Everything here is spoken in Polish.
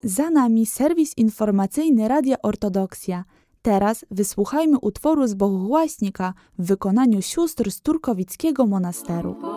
Za nami serwis informacyjny Radia Ortodoksja. Teraz wysłuchajmy utworu z Boguchłaśnika w wykonaniu sióstr z Turkowickiego Monasteru.